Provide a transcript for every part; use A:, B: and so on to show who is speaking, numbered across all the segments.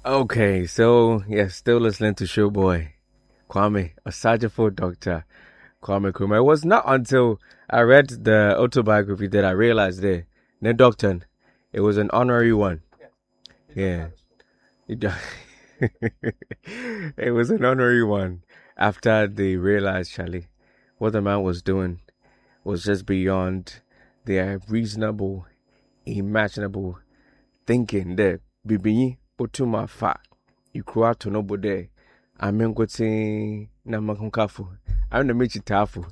A: Okay, so yes, still listening to Showboy Kwame, a sergeant for Doctor Kwame Nkrumah. It was not until I read the autobiography that I realized that the doctor, it was an honorary one. Yeah, it, it was an honorary one. After they realized, Charlie, what the man was doing was just beyond their reasonable, imaginable thinking. That bibi utuma fa ikura to no bode amengote na makunkafu I'm the michi tafu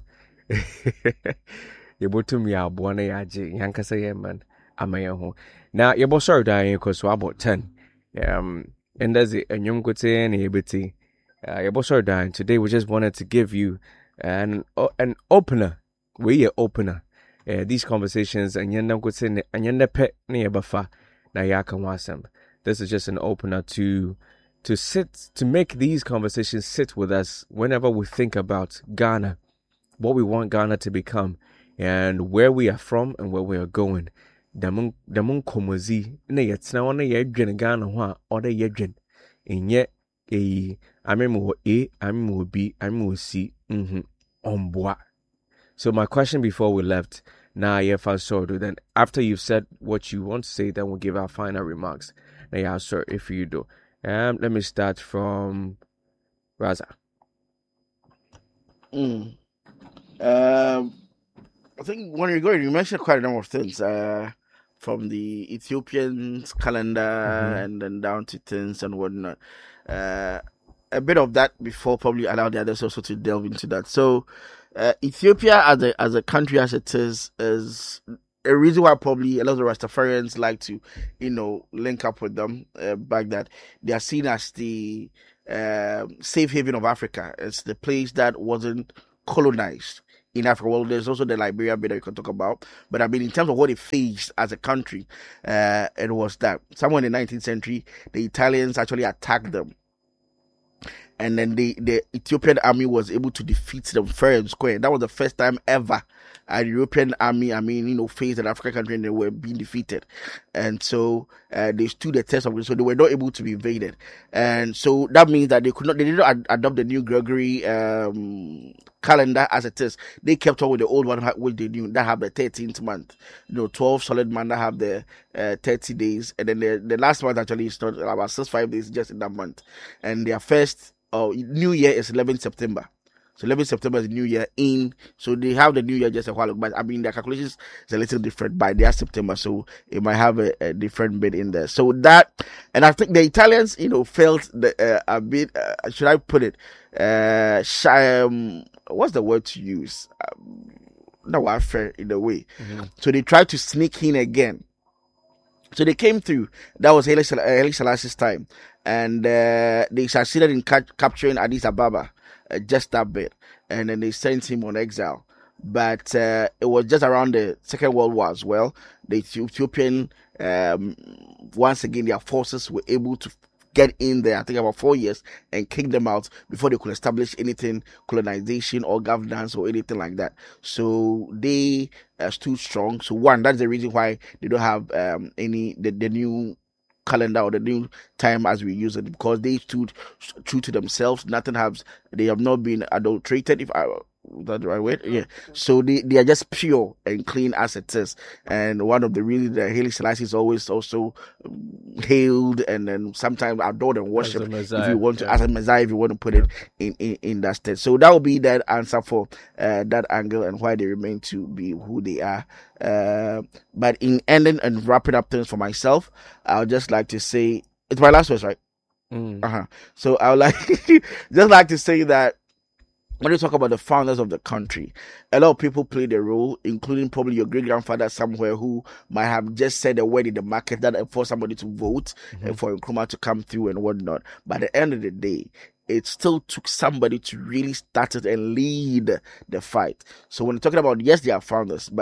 A: yebotum ya aboa na yaje yankasa ye man amaye ho na yebo sorry dan ko so about 10 and that's it enyum kote na yebeti yebo sorry dan today we just wanted to give you an opener we a opener these conversations and yenda kote and yenda pe na yebafa na yaka wasem. This is just an opener to sit to make these conversations sit with us whenever we think about Ghana, what we want Ghana to become, and where we are from and where we are going. Damun komozi ne yetsna wana yedwen Ghana ho a ode yedwen. Enye amemu A, amemu B, amemu C, omboa. So my question before we left, now if I saw then after you've said what you want to say, then we'll give our final remarks. Now yeah, sir, if you do. Let me start from Raza.
B: Mm. I think when you're going, you mentioned quite a number of things. From the Ethiopian calendar and then down to things and whatnot. A bit of that before probably allow the others also to delve into that. So, Ethiopia as a country as it is a reason why probably a lot of the Rastafarians like to, link up with them. Back that they are seen as the safe haven of Africa. It's the place that wasn't colonized in Africa. Well, there's also the Liberia bit that you can talk about. But I mean, in terms of what it faced as a country, it was that somewhere in the 19th century, the Italians actually attacked them. And then the Ethiopian army was able to defeat them fair and square. That was the first time ever a European army, faced an African country and they were being defeated. And so they stood the test of it, so they were not able to be invaded. And so that means that they did not adopt the new Gregory calendar as it is. They kept on with the old one, which they knew that have the 13th month. 12 solid months that have the 30 days. And then the last month actually is not about 6-5 days just in that month. And their first New Year is 11th September. So 11th September is New Year in. So they have the New Year just a while ago. But I mean, their calculations is a little different by their September. So it might have a different bit in there. So that, and I think the Italians, felt a bit, should I put it, what's the word to use? Not warfare in a way. So they tried to sneak in again. So they came through. That was Haile Selassie's time. And they succeeded in capturing Addis Ababa, just that bit. And then they sent him on exile. But it was just around the Second World War as well. The Ethiopian, once again, their forces were able to get in there, I think about 4 years, and kick them out before they could establish anything, colonization or governance or anything like that. So they stood strong. So one, that's the reason why they don't have the new calendar or the new time as we use it, because they stood true to themselves. They have not been adulterated, is that the right word? Yeah. So they are just pure and clean as it is. And one of the reasons that Haile Selassie is always also hailed and then sometimes adored and worshipped, if you want to, as a Messiah, if you want to put it in that state. So that will be that answer for that angle and why they remain to be who they are. But in ending and wrapping up things for myself, I would just like to say, it's my last verse, right? So I would just like to say that when you talk about the founders of the country, a lot of people played a role, including probably your great grandfather somewhere who might have just said a word in the market that for somebody to vote and for Nkrumah to come through and whatnot. But at the end of the day, it still took somebody to really start it and lead the fight. So when you're talking about, yes, they are founders, but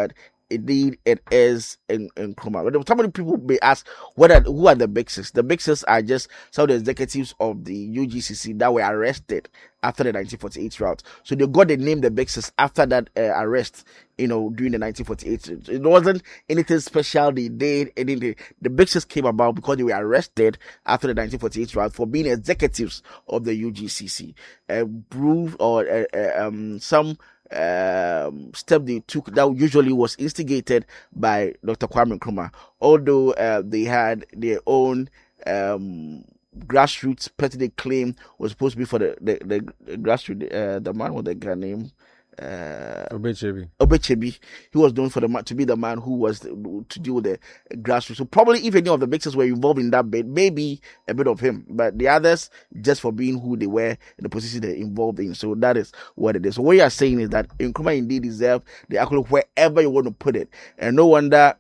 B: indeed it is in Nkrumah. But so many people may ask, who are the Big Six? The Big Six are just some of the executives of the UGCC that were arrested after the 1948 rout. So they got the name the Big Six after that arrest, during the 1948. It wasn't anything special they did. Anything. The Big Six came about because they were arrested after the 1948 rout for being executives of the UGCC. Proof or some step they took that usually was instigated by Dr. Kwame Nkrumah, although they had their own grassroots party they claim was supposed to be for the grassroots, the man with the guy name Obechebi. He was known to be the man who was to deal with the grassroots. So probably if any of the mixers were involved in that bit, maybe a bit of him, but the others just for being who they were in the position they're involved in. So that is what it is. So what you are saying is that Nkrumah indeed deserve the accolade wherever you want to put it, and no wonder.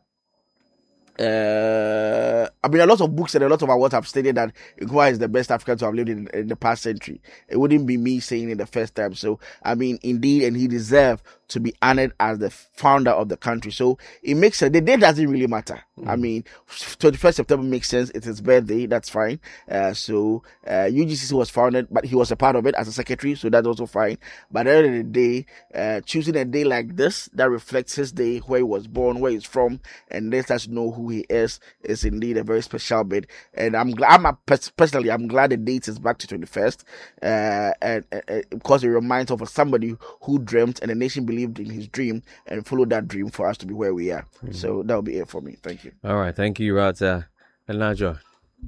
B: A lot of books and a lot of awards have stated that Nkrumah is the best African to have lived in the past century. It wouldn't be me saying it the first time. So, indeed, and he deserves to be honored as the founder of the country. So, it makes sense. The date doesn't really matter. 21st September makes sense. It's his birthday. That's fine. UGCC was founded, but he was a part of it as a secretary. So, that's also fine. But at the end of the day, choosing a day like this that reflects his day, where he was born, where he's from, and lets us know who he is indeed a very special bit. And I'm glad the date is back to 21st, and because it reminds of somebody who dreamt and the nation believed in his dream and followed that dream for us to be where we are. So that'll be it for me. Thank you.
A: All right, thank you, Rata. Elijah.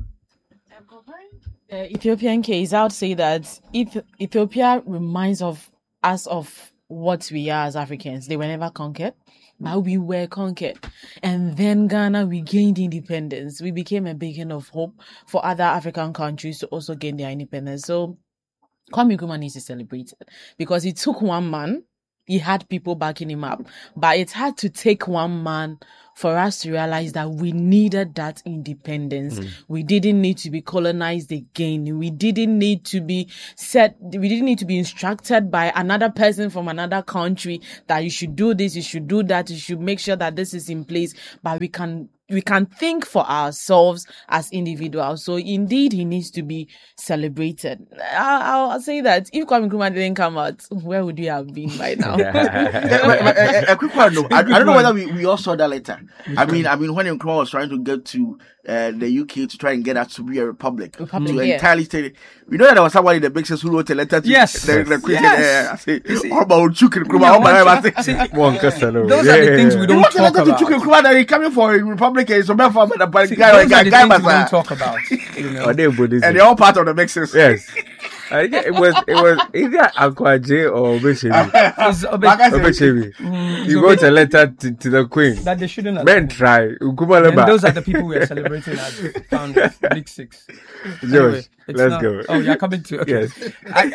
C: Ethiopian case, I would say that if Ethiopia reminds us of what we are as Africans, they were never conquered. But we were conquered. And then Ghana, we gained independence. We became a beacon of hope for other African countries to also gain their independence. So Kwame Nkrumah needs to celebrate it because it took one man. He had people backing him up. But it had to take one man for us to realize that we needed that independence. We didn't need to be colonized again. We didn't need to be instructed by another person from another country that you should do this, you should do that, you should make sure that this is in place. But we can think for ourselves as individuals. So indeed, he needs to be celebrated. I'll say that if Kwame Nkrumah didn't come out, where would we have been by now?
B: A quick one, though. I don't know whether we all saw that letter. I mean, when Nkrumah was trying to get to the UK to try and get us to be a republic to entirely state. We know that there was somebody in the Big Six who wrote a letter to the Queen. I say, how about Chuk Nkrumah?
D: Those are the things we don't talk about.
B: Chuk Nkrumah that he's coming for a republic is so bad for the guy.
D: Those are the things we don't talk about.
B: And they're all part of the Big Six.
A: Yes. I think it was either Akwaje or Obechebi. He wrote a letter to the Queen
D: that they shouldn't have.
A: Men try.
D: And those are the people we are celebrating as founders, Big Six.
A: George, let's go.
D: Oh, you're coming to. Okay.
A: Yes.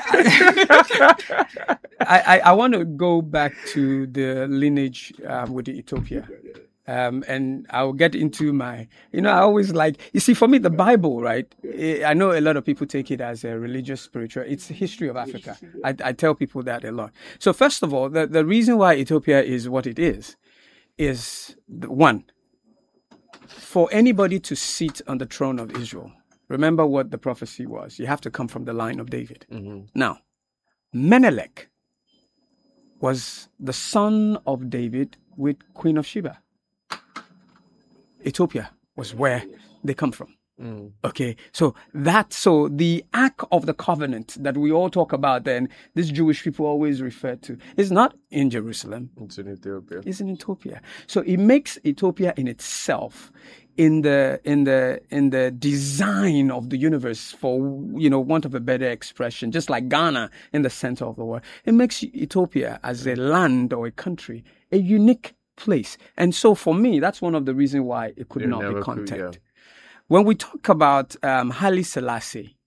D: I want to go back to the lineage with the Ethiopia. And I'll get into I always for me, the Bible, right? I know a lot of people take it as a religious, spiritual. It's the history of Africa. I tell people that a lot. So first of all, the reason why Ethiopia is what it is one, for anybody to sit on the throne of Israel, remember what the prophecy was. You have to come from the line of David. Now, Menelik was the son of David with Queen of Sheba. Ethiopia was where they come from. Okay, so the Ark of the Covenant that we all talk about, and these Jewish people always refer to, is not in Jerusalem.
A: It's in Ethiopia.
D: It's in Ethiopia. So it makes Ethiopia in itself, in the design of the universe, for want of a better expression, just like Ghana in the center of the world, it makes Ethiopia as a land or a country a unique place. And so for me, that's one of the reasons why it could not be contained. When we talk about Haile Selassie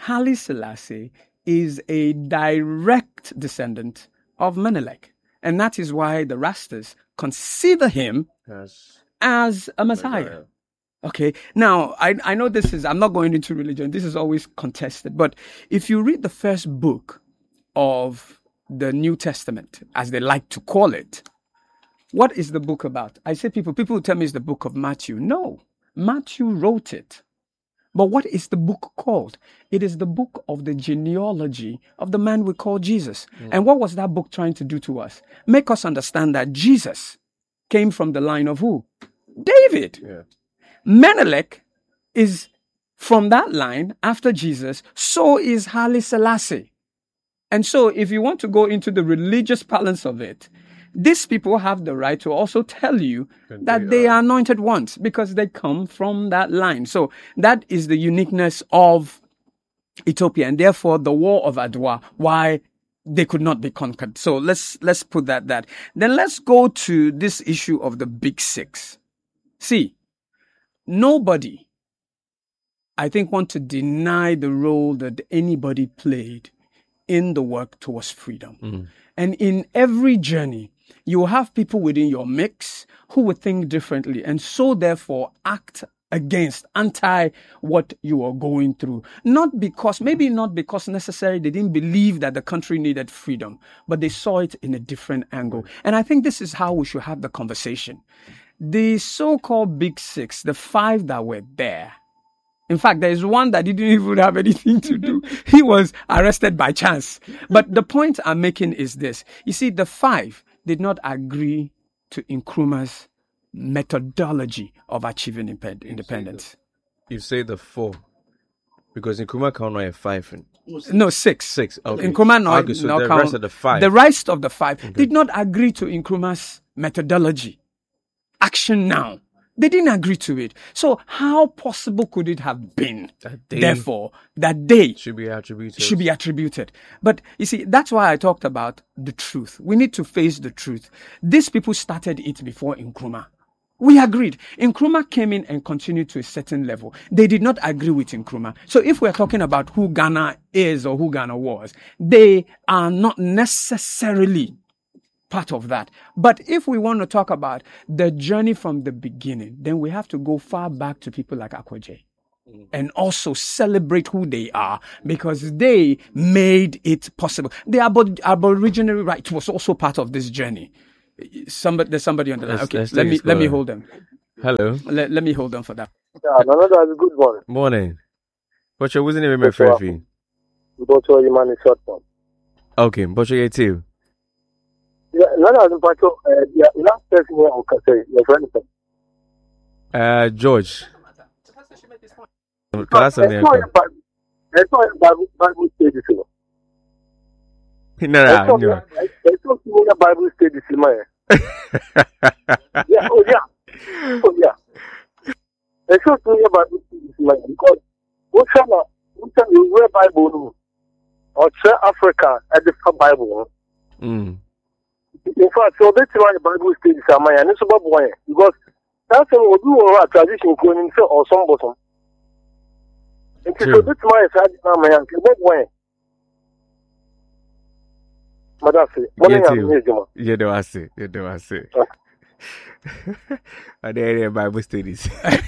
D: is a direct descendant of Menelik. And that is why the Rastas consider him as a Messiah. Okay, now I know I'm not going into religion, this is always contested, but if you read the first book of the New Testament, as they like to call it, What is the book about? I say people tell me it's the book of Matthew. No, Matthew wrote it. But what is the book called? It is the book of the genealogy of the man we call Jesus. And what was that book trying to do to us? Make us understand that Jesus came from the line of who? David.
A: Yeah.
D: Menelik is from that line after Jesus. So is Haile Selassie. And so if you want to go into the religious balance of it, these people have the right to also tell you that they are anointed ones because they come from that line. So that is the uniqueness of Ethiopia, and therefore the war of Adwa, why they could not be conquered. So let's put that. Then let's go to this issue of the Big Six. See, nobody, I think, want to deny the role that anybody played in the work towards freedom. And in every journey, you will have people within your mix who would think differently and so therefore act against, anti what you are going through. Maybe not because necessarily they didn't believe that the country needed freedom, but they saw it in a different angle. And I think this is how we should have the conversation. The so-called Big Six, the 5 that were there, in fact, there is one that didn't even have anything to do. He was arrested by chance. But the point I'm making is this. You see, the 5 did not agree to Nkrumah's methodology of achieving independence.
A: You say the 4. Because Nkrumah count a 5.
D: No, 6.
A: 6. Okay.
D: Nkrumah
A: So
D: no
A: the
D: count.
A: rest of the 5.
D: The rest of the 5 did not agree to Nkrumah's methodology. Action now. They didn't agree to it. So how possible could it have been, therefore, that they
A: should be attributed?
D: But you see, that's why I talked about the truth. We need to face the truth. These people started it before Nkrumah. We agreed. Nkrumah came in and continued to a certain level. They did not agree with Nkrumah. So if we're talking about who Ghana is or who Ghana was, they are not necessarily part of that. But if we want to talk about the journey from the beginning, then we have to go far back to people like Akwaje and also celebrate who they are because they made it possible. The Aboriginal right was also part of this journey. There's somebody on the line. Okay, let me hold them.
A: Hello.
D: Let me hold them for that.
E: Yeah, that's a good one.
A: Morning. But you wasn't even my friend. Okay, but you too.
E: Yeah, last person here on say your friend.
A: George.
E: That's why Bible studies.
A: No.
E: It's not Bible studies, man. Yeah. It's not Bible studies, man. Because what's you read Bible or Africa at the Bible. In fact, so that's why the Bible studies are my and it's about why. Because that's what we do a tradition going or some bottom. And so that's my side now, my uncle. What way?
A: You do I say. And then Bible studies.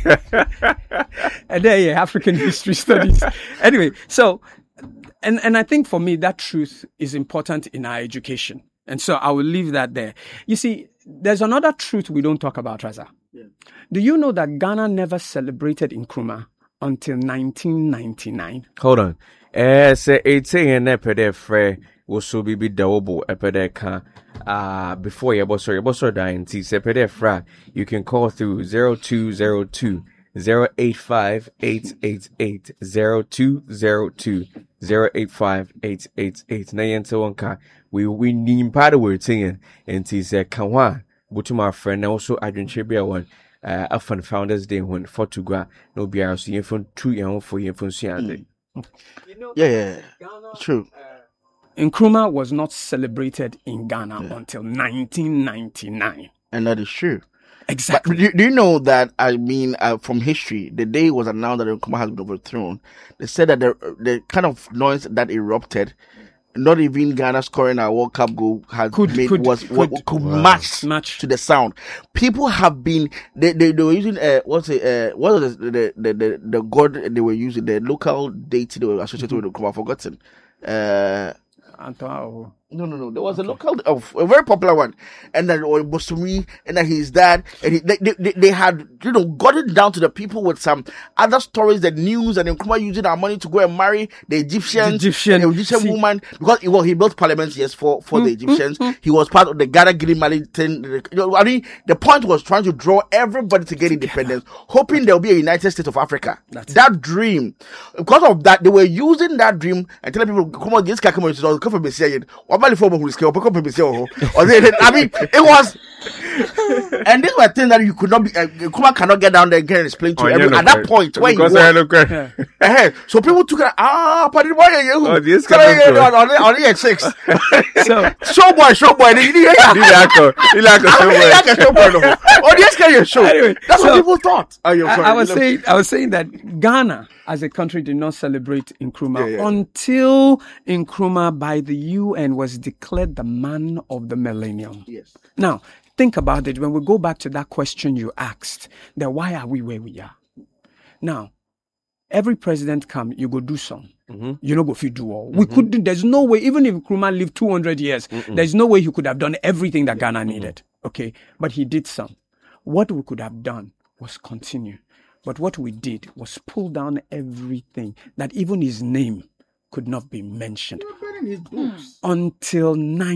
D: And then African history studies. Anyway, so and I think for me that truth is important in our education. And so I will leave that there. You see, there's another truth we don't talk about, Raza. Yeah. Do you know that Ghana never celebrated Nkrumah until 1999?
A: Hold on. Say 18 and epede free will so be double epede can before your boss dying. Epede fra you can call through 0202 085 888 0202 085 888. Na yente wonka we need part of word singing and say kanwa but my friend also adventure be one a fun founders day when photograph no be so you phone 2 year for your phone
B: yeah true.
D: Nkrumah was not celebrated in Ghana until 1999,
B: and that is true.
D: Exactly.
B: But do you know that, I mean, from history, the day it was announced that Nkrumah has been overthrown, they said that the kind of noise that erupted, not even Ghana scoring a World Cup goal could match to the sound. People have been they were using what was the god they were using, the local deity they were associated with Nkrumah. I've forgotten. No. There was a local, a very popular one, and then Bosumi, and then his dad, and they had gotten down to the people with some other stories, the news, and Nkrumah using our money to go and marry the Egyptian woman because he built parliaments for the Egyptians. He was part of the Ghana Guinea Mali thing. I mean, the point was trying to draw everybody to get independence, hoping there will be a United States of Africa. That dream, because of that, they were using that dream and telling people, "Come on, this guy come on, come from the I mean, it was, and these were things that you could not be. Kuma cannot get down there and explain to everyone at that point where he was. So people took it. This on the 6. Showboy. Anyway, that's what people thought.
D: I was saying that Ghana as a country did not celebrate Nkrumah until Nkrumah by the UN was declared the man of the millennium.
B: Yes.
D: Now, think about it. When we go back to that question you asked, then why are we where we are? Now, every president come, you go do some. You know, go fit do all. We couldn't. There's no way. Even if Nkrumah lived 200 years, there's no way he could have done everything that Ghana needed. Okay, but he did some. What we could have done was continue. But what we did was pull down everything that even his name could not be mentioned until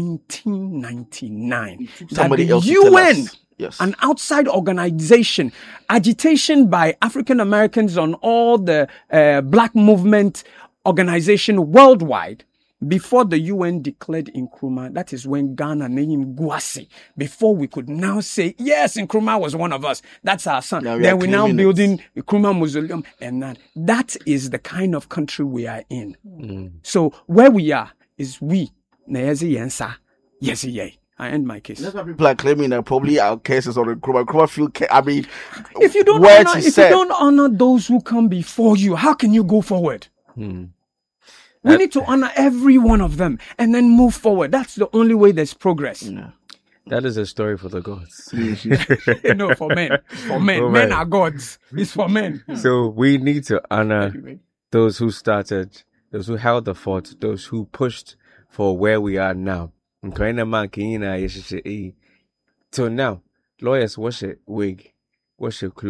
D: 1999.
B: Somebody else
D: UN, an outside organization, agitation by African Americans on all the black movement organization worldwide. Before the UN declared Nkrumah, that is when Ghana named him Guasi. Before we could now say, yes, Nkrumah was one of us. That's our son. Then we're now building Nkrumah Mausoleum. And that is the kind of country we are in. So where we are is we. I end my case.
B: That's why people are claiming that probably our cases on Nkrumah feel. I mean,
D: if you don't honor those who come before you, how can you go forward? We need to honor every one of them and then move forward. That's the only way there's progress.
A: Yeah. That is a story for the gods.
D: No, for men. For men. Men are gods. It's for men.
A: So we need to honor those who started, those who held the fort, those who pushed for where we are now. So now, lawyers, wash it wig, wash your clothes.